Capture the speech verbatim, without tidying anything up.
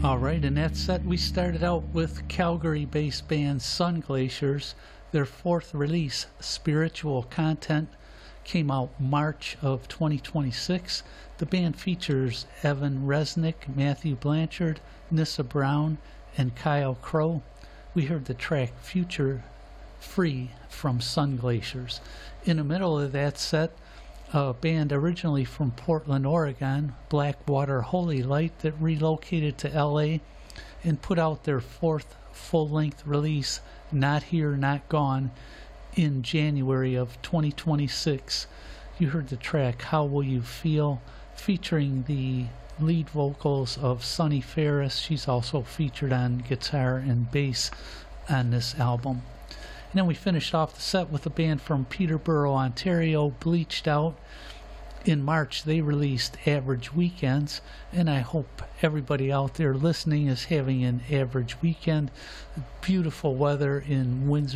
All right, in that set we started out with Calgary-based band Sun Glaciers. Their fourth release, Spiritual Content, came out March of twenty twenty-six. The band features Evan Resnick, Matthew Blanchard, Nissa Brown, and Kyle Crow. We heard the track Future Free from Sun Glaciers. In the middle of that set, a band originally from Portland, Oregon, Blackwater Holy Light, that relocated to L A and put out their fourth full-length release, Not Here, Not Gone, in January of twenty twenty-six. You heard the track How Will You Feel, featuring the lead vocals of Sunny Ferris. She's also featured on guitar and bass on this album. And then we finished off the set with a band from Peterborough, Ontario, Bleached Out. In March, they released Average Weekends, and I hope everybody out there listening is having an average weekend. Beautiful weather in Windsor,